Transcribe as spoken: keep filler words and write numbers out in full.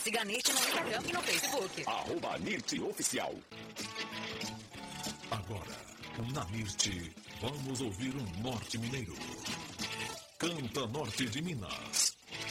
Siga a NIRT no Instagram e no Facebook. Arroba NIRT Oficial. Agora, na NIRT, vamos ouvir um norte mineiro. Canta Norte de Minas.